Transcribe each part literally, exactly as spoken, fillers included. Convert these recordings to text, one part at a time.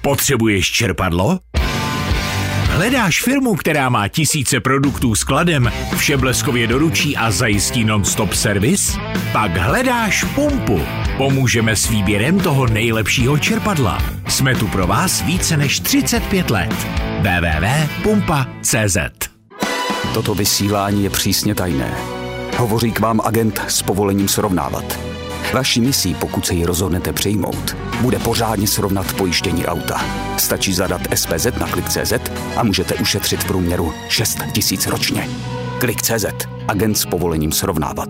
Potřebuješ čerpadlo? Hledáš firmu, která má tisíce produktů skladem, vše bleskově doručí a zajistí non-stop servis? Pak hledáš Pumpu. Pomůžeme s výběrem toho nejlepšího čerpadla. Jsme tu pro vás více než třicet pět let. w w w tečka pumpa tečka c z Toto vysílání je přísně tajné. Hovoří k vám agent s povolením srovnávat. Vaší misí, pokud se ji rozhodnete přijmout, bude pořádně srovnat pojištění auta. Stačí zadat S P Z na klik tečka cé zet a můžete ušetřit v průměru šest tisíc ročně. klik tečka cé zet. Agent s povolením srovnávat.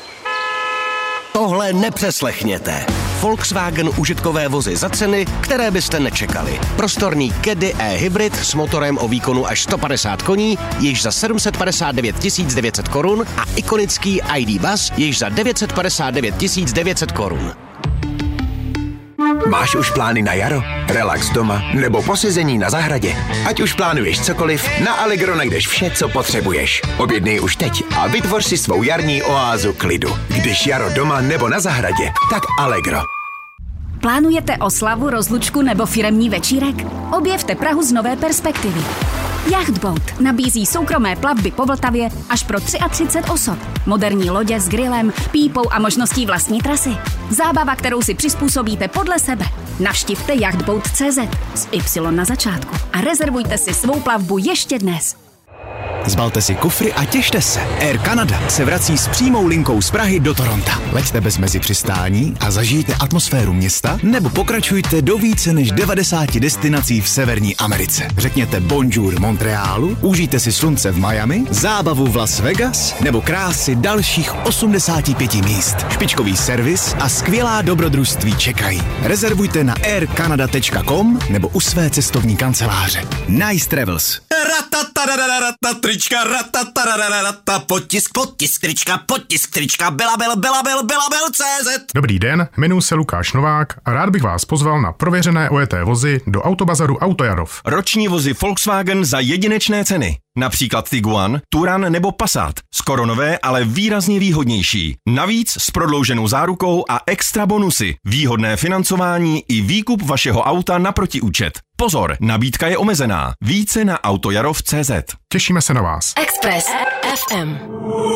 Tohle nepřeslechněte. Volkswagen užitkové vozy za ceny, které byste nečekali. Prostorný Caddy e-hybrid s motorem o výkonu až sto padesát koní, již za sedm set padesát devět tisíc devět set korun a ikonický I D Buzz již za devět set padesát devět tisíc devět set korun. Máš už plány na jaro? Relax doma nebo posezení na zahradě? Ať už plánuješ cokoliv, na Allegro najdeš vše, co potřebuješ. Objednej už teď a vytvoř si svou jarní oázu klidu. Když jaro doma nebo na zahradě, tak Allegro. Plánujete oslavu, rozlučku nebo firemní večírek? Objevte Prahu z nové perspektivy. Yachtboat nabízí soukromé plavby po Vltavě až pro třicet tři osob. Moderní lodě s grillem, pípou a možností vlastní trasy. Zábava, kterou si přizpůsobíte podle sebe. Navštivte yachtboat tečka cé zet s Y na začátku a rezervujte si svou plavbu ještě dnes. Zbalte si kufry a těšte se. Air Canada se vrací s přímou linkou z Prahy do Toronta. Leďte bez mezi přistání a zažijte atmosféru města, nebo pokračujte do více než devadesáti destinací v Severní Americe. Řekněte bonjour Montrealu, užijte si slunce v Miami, zábavu v Las Vegas nebo krásy dalších osmdesáti pěti míst. Špičkový servis a skvělá dobrodružství čekají. Rezervujte na air canada tečka com nebo u své cestovní kanceláře. Nice Travels. Trička, ratatarararata, potisk, potisk, trička, potisk, trička, belabel, belabel, belabel, C Z. Dobrý den, jmenuji se Lukáš Novák a rád bych vás pozval na prověřené ojeté vozy do Autobazaru Autojarov. Roční vozy Volkswagen za jedinečné ceny. Například Tiguan, Touran nebo Passat. Skoro nové, ale výrazně výhodnější. Navíc s prodlouženou zárukou a extra bonusy. Výhodné financování i výkup vašeho auta na protiúčet. Pozor, nabídka je omezená. Více na autojarov tečka cé zet. Těšíme se na vás. Express F M.